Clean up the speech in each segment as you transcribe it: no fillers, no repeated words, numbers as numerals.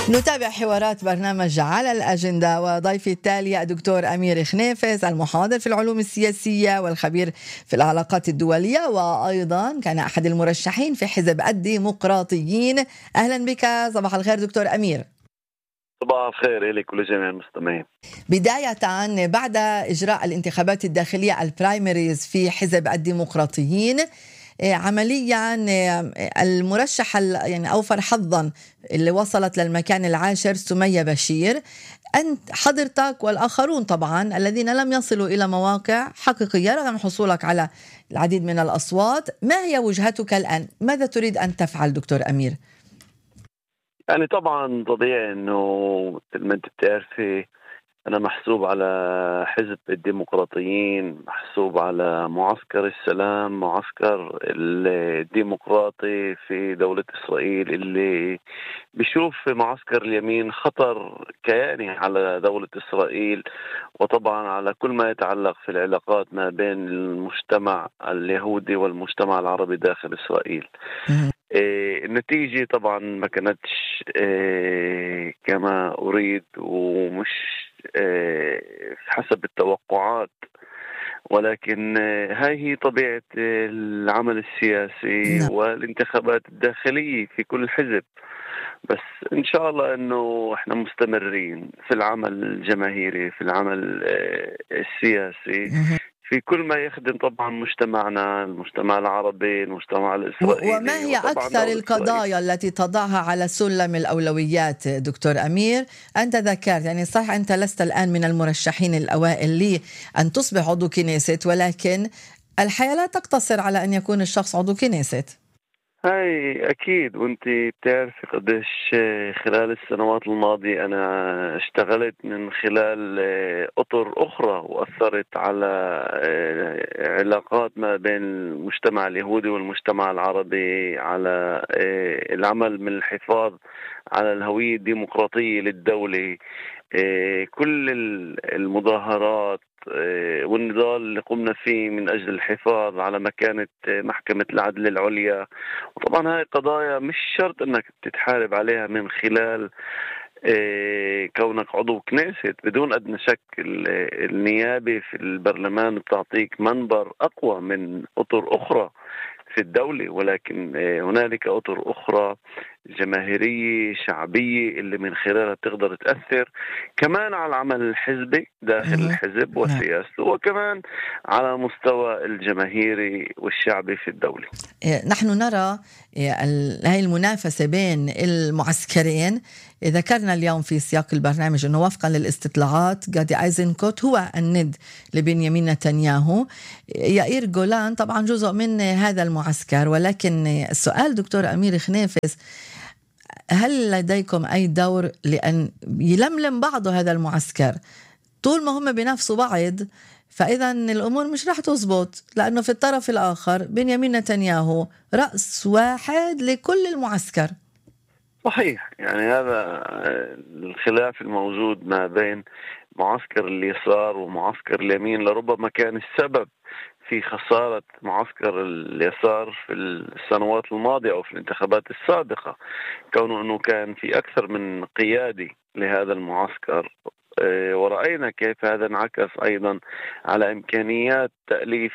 نتابع حوارات برنامج على الأجندة، وضيفي التالي الدكتور أمير خنيفس، المحاضر في العلوم السياسية والخبير في العلاقات الدولية، وأيضا كان أحد المرشحين في حزب الديمقراطيين. أهلا بك، صباح الخير دكتور أمير. صباح الخير إليك ولجميع المستمعين. بداية، بعد إجراء الانتخابات الداخلية البرايمريز في حزب الديمقراطيين، عمليا المرشح يعني أوفر حظا اللي وصلت للمكان العاشر سمية بشير، أنت حضرتك والآخرون طبعا الذين لم يصلوا إلى مواقع حقيقية رغم حصولك على العديد من الأصوات، ما هي وجهتك الآن؟ ماذا تريد أن تفعل دكتور أمير؟ يعني طبعا طبيعي انه مثل ما انت بتعرفي انا محسوب على حزب الديمقراطيين، محسوب على معسكر السلام، معسكر الديمقراطي في دولة إسرائيل، اللي بيشوف في معسكر اليمين خطر كياني على دولة إسرائيل، وطبعا على كل ما يتعلق في العلاقات ما بين المجتمع اليهودي والمجتمع العربي داخل إسرائيل. النتيجة طبعا ما كانتش كما أريد، ومش حسب التوقعات، ولكن هاي هي طبيعة العمل السياسي والانتخابات الداخلية في كل حزب. بس إن شاء الله أنه إحنا مستمرين في العمل الجماهيري، في العمل السياسي، في كل ما يخدم طبعا مجتمعنا، المجتمع العربي، المجتمع الإسرائيلي. وما هي أكثر القضايا التي تضعها على سلم الأولويات دكتور أمير؟ أنت ذكرت يعني صحيح أنت لست الآن من المرشحين الأوائل لأن تصبح عضو كنيست، ولكن الحياة لا تقتصر على أن يكون الشخص عضو كنيست. هاي أكيد، وانت بتعرفي قديش خلال السنوات الماضية أنا اشتغلت من خلال أطر أخرى، وأثرت على علاقات ما بين المجتمع اليهودي والمجتمع العربي، على العمل من الحفاظ على الهوية الديمقراطية للدولة. كل المظاهرات والنضال اللي قمنا فيه من أجل الحفاظ على مكانة محكمة العدل العليا، وطبعا هاي قضايا مش شرط أنك تتحارب عليها من خلال كونك عضو كنيست. بدون أدنى شك النيابة في البرلمان بتعطيك منبر أقوى من أطر أخرى في الدولة، ولكن هنالك أطر أخرى جماهيرية شعبية اللي من خلالها تقدر تأثر كمان على العمل الحزبي داخل الحزب وسياسته، وكمان على مستوى الجماهيري والشعبي في الدولة. نحن نرى هاي المنافسة بين المعسكرين. ذكرنا اليوم في سياق البرنامج أنه وفقا للاستطلاعات غادي أيزنكوت هو الند لبنيامين نتنياهو. يائير جولان طبعا جزء من هذا المعسكر، ولكن السؤال دكتور أمير خنيفس، هل لديكم أي دور لأن يلملم بعض هذا المعسكر؟ طول ما هم بنفسوا بعض فإذا الأمور مش راح تزبط، لأنه في الطرف الآخر بنيامين نتنياهو رأس واحد لكل المعسكر. صحيح، يعني هذا الخلاف الموجود ما بين معسكر اليسار ومعسكر اليمين لربما كان السبب في خسارة معسكر اليسار في السنوات الماضية أو في الانتخابات السابقة، كونه أنه كان في أكثر من قيادي لهذا المعسكر، ورأينا كيف هذا انعكس أيضا على إمكانيات تأليف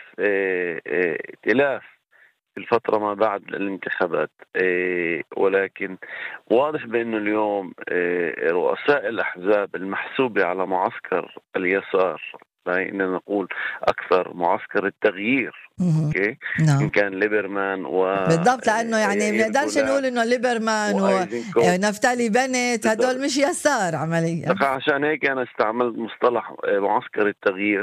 ائتلاف في الفترة ما بعد الانتخابات. ولكن واضح بأنه اليوم رؤساء الأحزاب المحسوبة على معسكر اليسار، خلينا نقول أكثر معسكر التغيير، أوكي؟ إن كان ليبرمان بالضبط، لأنه يعني ما نقدرش نقول إنه ليبرمان ونفتالي بنت هدول مش يسار عمليا. عشان هيك أنا استعملت مصطلح معسكر التغيير.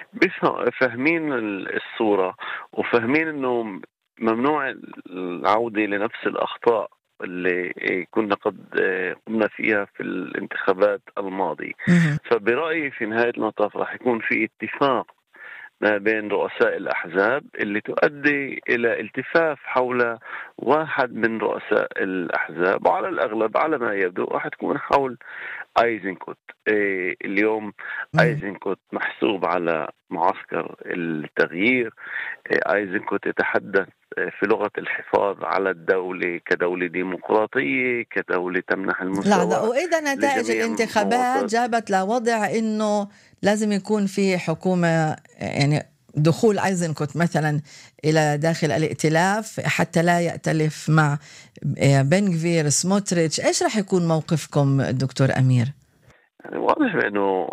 فاهمين الصورة، وفاهمين إنه ممنوع العودة لنفس الأخطاء اللي كنا قد قمنا فيها في الانتخابات الماضية. فبرأيي في نهاية المطاف راح يكون في اتفاق ما بين رؤساء الأحزاب اللي تؤدي إلى التفاف حول واحد من رؤساء الأحزاب، وعلى الأغلب على ما يبدو راح تكون حول أيزنكوت. اليوم أيزنكوت محسوب على معسكر التغيير أيزنكوت يتحدث في لغة الحفاظ على الدولة كدولة ديمقراطية، كدولة تمنح المساواة. لحظة، وإذا نتائج الانتخابات جابت لوضع إنه لازم يكون في حكومة، يعني دخول أيزنكوت مثلا إلى داخل الائتلاف حتى لا يأتلف مع بنغفير سموتريتش، إيش رح يكون موقفكم دكتور أمير؟ يعني واضح بأنه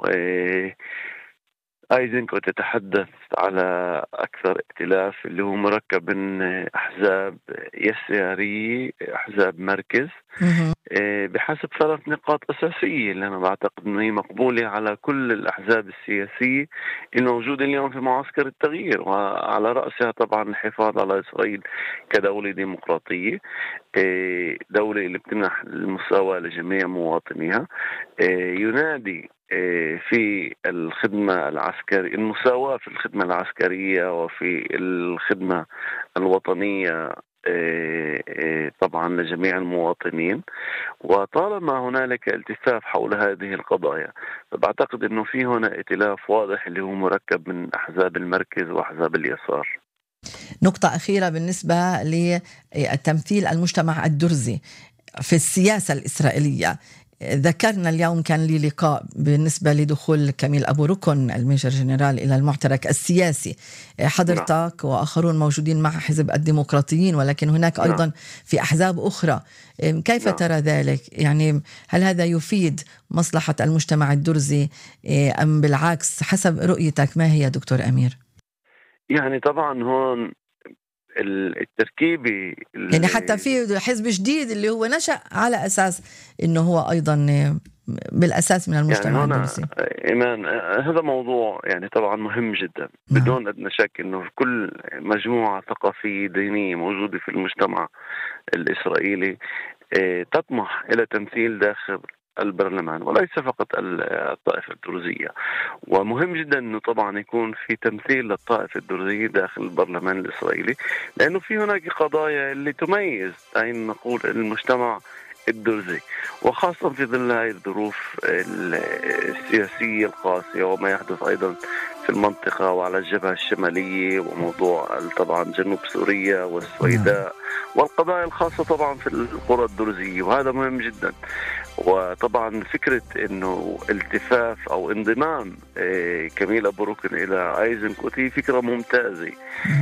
أيزنكوت تتحدث على أكثر ائتلاف اللي هو مركب من أحزاب يسارية، أحزاب مركز، بحسب 3 نقاط أساسية اللي أنا بعتقد أنه هي مقبولة على كل الأحزاب السياسية الموجودة اليوم في معسكر التغيير، وعلى رأسها طبعا الحفاظ على إسرائيل كدولة ديمقراطية، دولة اللي بتمنح المساواة لجميع مواطنيها، ينادي في الخدمة العسكرية، المساواة في الخدمة العسكرية وفي الخدمة الوطنية طبعا لجميع المواطنين. وطالما هنالك التفاف حول هذه القضايا، فبعتقد أنه في هنا ائتلاف واضح اللي هو مركب من أحزاب المركز وأحزاب اليسار. نقطة أخيرة بالنسبة للتمثيل المجتمع الدرزي في السياسة الإسرائيلية. ذكرنا اليوم كان لي لقاء بالنسبة لدخول كميل أبو ركن الميجر جنرال إلى المعترك السياسي، حضرتك وآخرون موجودين مع حزب الديمقراطيين، ولكن هناك أيضا في أحزاب أخرى. كيف ترى ذلك؟ يعني هل هذا يفيد مصلحة المجتمع الدرزي أم بالعكس؟ حسب رؤيتك ما هي دكتور أمير؟ يعني طبعا هون التركيبة، يعني حتى في حزب جديد اللي هو نشأ على أساس إنه هو أيضا بالأساس من المجتمع يعني الدرزي. إيمان، هذا موضوع يعني طبعا مهم جدا، بدون أدنى شك إنه كل مجموعة ثقافية دينية موجودة في المجتمع الإسرائيلي تطمح إلى تمثيل داخل البرلمان، وليس فقط الطائفة الدرزية. ومهم جدا أنه طبعا يكون في تمثيل للطائفة الدرزية داخل البرلمان الإسرائيلي، لأنه في هناك قضايا اللي تميز نقول المجتمع الدرزي، وخاصة في ظل هذه الظروف السياسية القاسية وما يحدث أيضا في المنطقة وعلى الجبهة الشمالية، وموضوع طبعا جنوب سوريا والسويداء والقضايا الخاصة طبعا في القرى الدرزية، وهذا مهم جدا. وطبعا فكرة انه التفاف او انضمام كميل أبو ركن الى أيزنكوت هي فكرة ممتازة،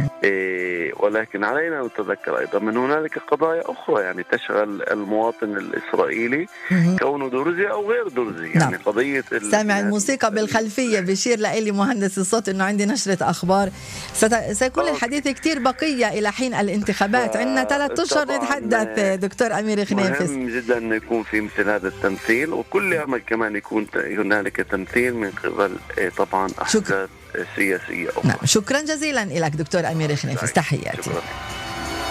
ولكن علينا نتذكر ايضا من هنالك قضايا اخرى يعني تشغل المواطن الاسرائيلي كونه درزي او غير درزي. يعني قضية سامع الموسيقى بالخلفية بشير لي مهندس الصوت انه عندي نشرة اخبار. سيكون الحديث كتير بقية الى حين الانتخابات، عندنا 3 أشهر نتحدث دكتور أمير خنيفس. مهم جدا انه يكون في مثل هذا التمثيل، وكل يوم كمان يكون هنالك تمثيل من قبل طبعا أحزاب سياسية أخرى. شكرا جزيلا لك دكتور أمير خنيفس، تحياتي.